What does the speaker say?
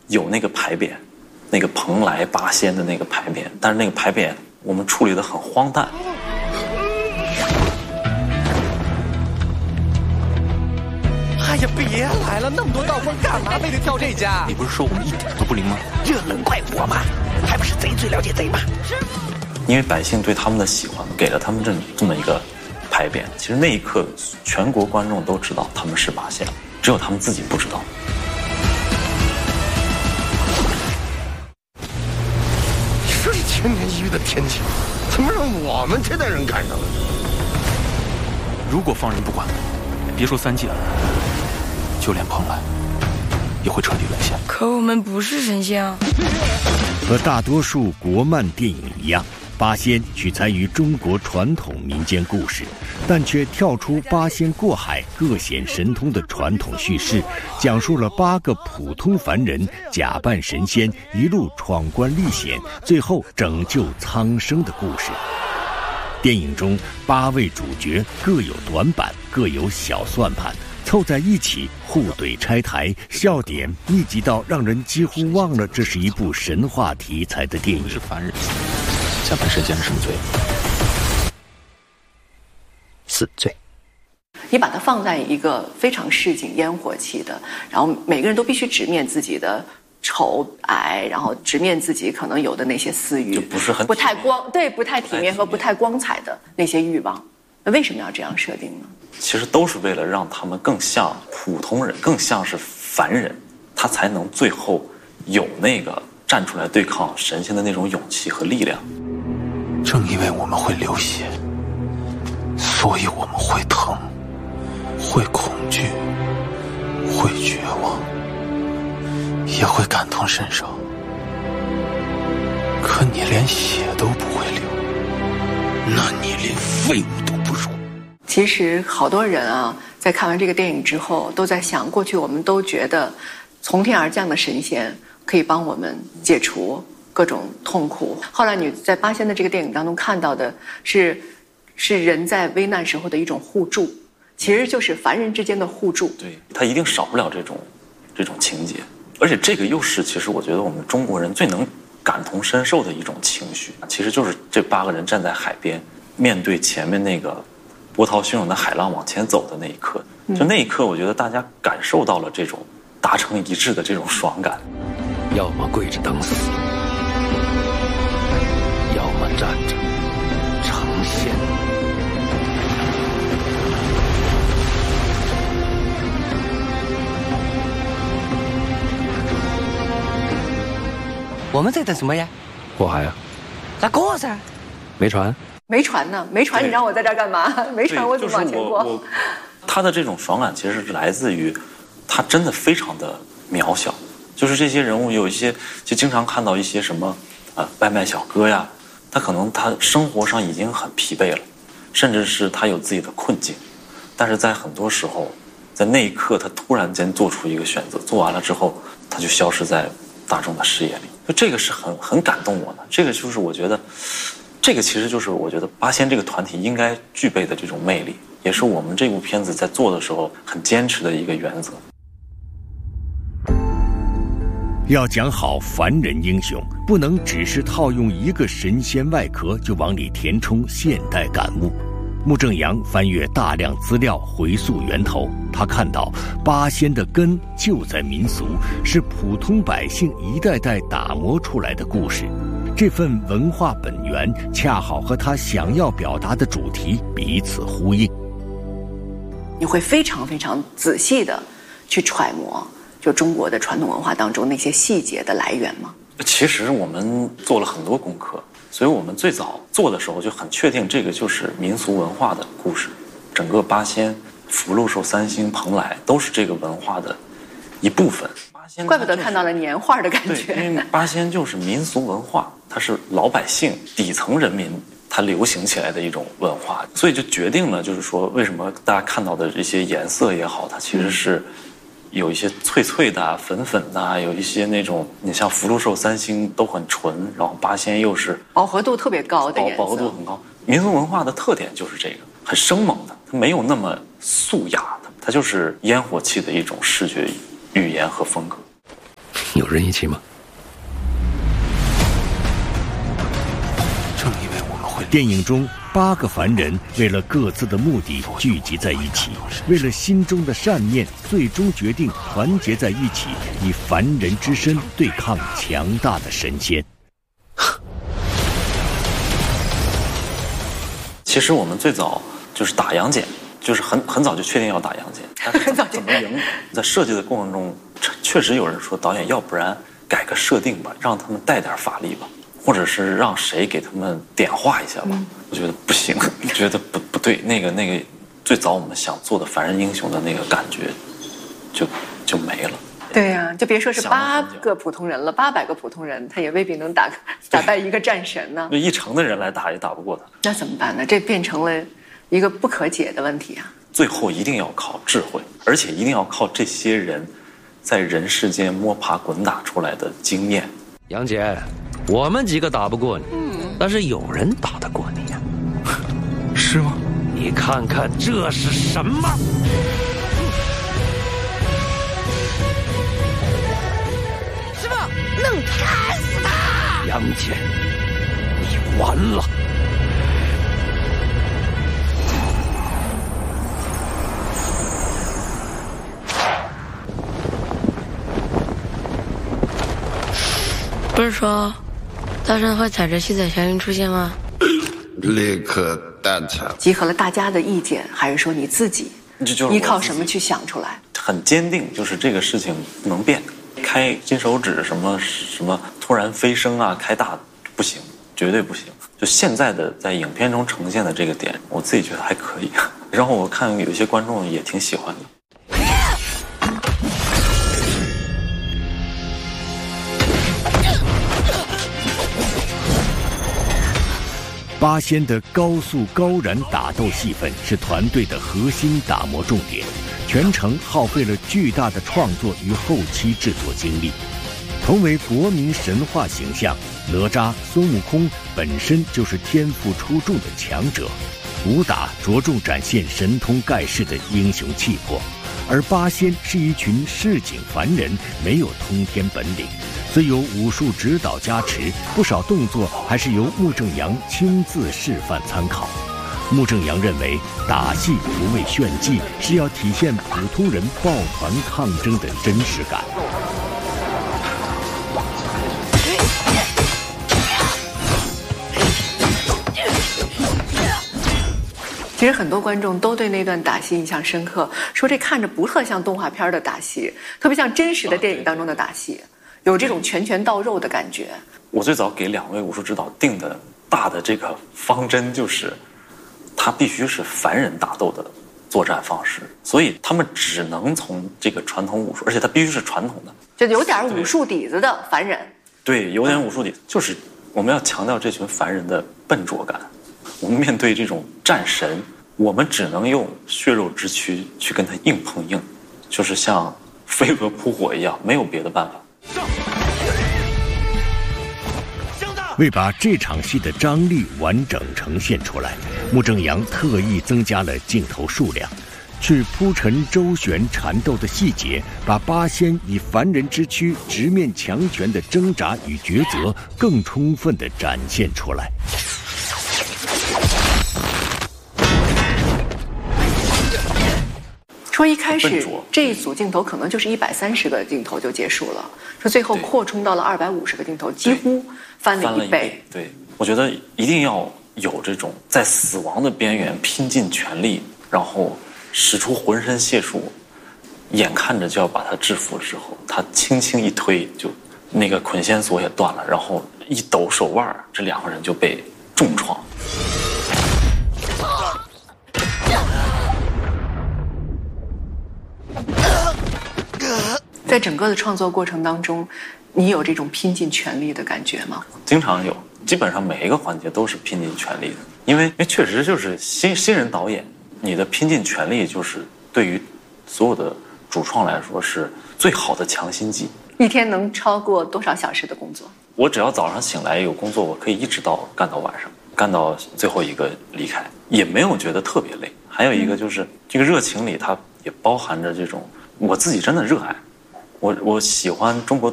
有那个牌匾，那个蓬莱八仙的那个牌匾，但是那个牌匾我们处理得很荒诞。 哎呀，别来了，那么多道观干嘛非得挑这家？ 你不是说我们一点都不灵吗？ 这能怪我吗？还不是贼最了解贼吗？ 因为百姓对他们的喜欢，给了他们这么一个牌匾。其实那一刻，全国观众都知道他们是八仙，只有他们自己不知道。 你说这千年一遇的天气，怎么让我们这代人赶上了？ 如果放任不管，别说三界了，就连蓬莱也会彻底沦陷。 可我们不是神仙啊！ 和大多数国漫电影一样，八仙取材于中国传统民间故事，但却跳出八仙过海、各显神通的传统叙事，讲述了8个普通凡人假扮神仙，一路闯关历险，最后拯救苍生的故事。电影中8位主角各有短板，各有小算盘，凑在一起互怼拆台，笑点密集到让人几乎忘了这是一部神话题材的电影。 是凡人，假扮神仙是什么罪？ 死罪。 你把它放在一个非常市井烟火气的，然后每个人都必须直面自己的丑矮，然后直面自己可能有的那些私欲， 就不是很不太体面和不太光彩的那些欲望。那为什么要这样设定呢？ 其实都是为了让他们更像普通人，更像是凡人，他才能最后有那个站出来对抗神仙的那种勇气和力量。 正因为我们会流血，所以我们会疼，会恐惧，会绝望，也会感同身受。可你连血都不会流，那你连废物都不如。 其实好多人啊，在看完这个电影之后，都在想，过去我们都觉得从天而降的神仙可以帮我们解除各种痛苦。后来你在八仙的这个电影当中看到的是人在危难时候的一种互助，其实就是凡人之间的互助。 对，他一定少不了这种情节，而且这个又是其实我觉得我们中国人最能感同身受的一种情绪，其实就是这8个人站在海边，面对前面那个波涛汹涌的海浪往前走的那一刻，就那一刻，我觉得大家感受到了这种达成一致的这种爽感。 要么跪着等死，要么站着成仙。我们在等什么呀？ 过海啊？ 咋过噻？ 没船？ 没船呢？没船，你让我在这儿干嘛？没船我怎么往前过？ 他的这种爽感其实是来自于他真的非常的渺小，就是这些人物有一些就经常看到一些什么外卖小哥呀，他可能他生活上已经很疲惫了，甚至是他有自己的困境，但是在很多时候，在那一刻他突然间做出一个选择，做完了之后他就消失在大众的视野里，就这个是很感动我的。这个就是我觉得，这个其实就是我觉得八仙这个团体应该具备的这种魅力，也是我们这部片子在做的时候很坚持的一个原则。 要讲好凡人英雄，不能只是套用一个神仙外壳就往里填充现代感悟。穆正阳翻阅大量资料回溯源头，他看到八仙的根就在民俗，是普通百姓一代代打磨出来的故事。这份文化本源恰好和他想要表达的主题彼此呼应。 你会非常非常仔细的去揣摩就中国的传统文化当中那些细节的来源吗？ 其实我们做了很多功课，所以我们最早做的时候就很确定这个就是民俗文化的故事，整个八仙、福禄寿三星、蓬莱都是这个文化的一部分。 怪不得看到了年画的感觉。 对，因为八仙就是民俗文化，它是老百姓底层人民它流行起来的一种文化，所以就决定了就是说为什么大家看到的这些颜色也好，它其实是有一些脆脆的、粉粉的，有一些那种你像福禄寿三星都很纯，然后八仙又是饱和度特别高的颜色， 饱和度很高。民俗文化的特点就是这个，很生猛的，它没有那么素雅的，它就是烟火气的一种视觉语言和风格。 有人一起吗？ 正因为我们会电影中8个凡人为了各自的目的聚集在一起，为了心中的善念，最终决定团结在一起，以凡人之身对抗强大的神仙。 其实我们最早就是打杨戬，就是很早就确定要打杨戬，但是怎么赢？在设计的过程中，确实有人说导演要不然改个设定吧，让他们带点法力吧。或者是让谁给他们点化一下吧，我觉得不行，觉得不对。那个最早我们想做的凡人英雄的那个感觉，就没了。 对呀，就别说是8个普通人了，800个普通人，他也未必能打败一个战神呢。 1城的人来打也打不过他。 那怎么办呢？这变成了一个不可解的问题啊！ 最后一定要靠智慧，而且一定要靠这些人在人世间摸爬滚打出来的经验。 杨戬，我们几个打不过你，但是有人打得过你呀， 是吗？ 你看看这是什么？ 师傅，能砍死他！ 杨戬，你完了！ 不是说大圣会踩着七彩祥云出现吗？ 立刻蛋挞。 集合了大家的意见，还是说你自己依靠什么去想出来？ 很坚定，就是这个事情不能变。开金手指什么突然飞升啊，开大不行，绝对不行。就现在的在影片中呈现的这个点，我自己觉得还可以。然后我看有一些观众也挺喜欢的。 八仙的高速高燃打斗戏份是团队的核心打磨重点，全程耗费了巨大的创作与后期制作精力。同为国民神话形象，哪吒、孙悟空本身就是天赋出众的强者，武打着重展现神通盖世的英雄气魄，而八仙是一群市井凡人，没有通天本领。虽有武术指导加持，不少动作还是由穆正阳亲自示范参考。穆正阳认为，打戏不为炫技，是要体现普通人抱团抗争的真实感。 其实很多观众都对那段打戏印象深刻，说这看着不特像动画片的打戏，特别像真实的电影当中的打戏。有这种拳到肉的感觉。 我最早给2位武术指导定的大的这个方针就是，他必须是凡人打斗的作战方式，所以他们只能从这个传统武术，而且他必须是传统的， 就有点武术底子的凡人。 对，有点武术底子，就是我们要强调这群凡人的笨拙感。我们面对这种战神，我们只能用血肉之躯去跟他硬碰硬，就是像飞蛾扑火一样，没有别的办法。 为把这场戏的张力完整呈现出来，穆正阳特意增加了镜头数量，去铺陈周旋缠斗的细节，把八仙以凡人之躯直面强权的挣扎与抉择更充分地展现出来。 说一开始这一组镜头可能就是130个镜头就结束了，说最后扩充到了250个镜头，几乎翻了1倍。 对，我觉得一定要有这种在死亡的边缘拼尽全力，然后使出浑身解数，眼看着就要把他制服之后，他轻轻一推，就那个捆仙索也断了，然后一抖手腕，这2个人就被重创。 在整个的创作过程当中，你有这种拼尽全力的感觉吗？ 经常有，基本上每一个环节都是拼尽全力的，因为确实就是新人导演，你的拼尽全力就是对于所有的主创来说是最好的强心剂。 一天能超过多少小时的工作？ 我只要早上醒来有工作，我可以一直干到晚上，干到最后一个离开，也没有觉得特别累。还有一个就是这个热情里，它也包含着这种我自己真的热爱。我喜欢中国